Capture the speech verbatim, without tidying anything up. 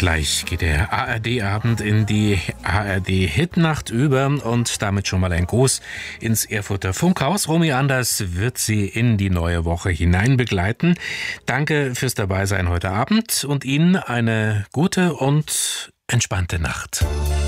Gleich geht der A R D-Abend in die A R D-Hitnacht über und damit schon mal ein Gruß ins Erfurter Funkhaus. Romy Anders wird Sie in die neue Woche hinein begleiten. Danke fürs Dabeisein heute Abend und Ihnen eine gute und entspannte Nacht.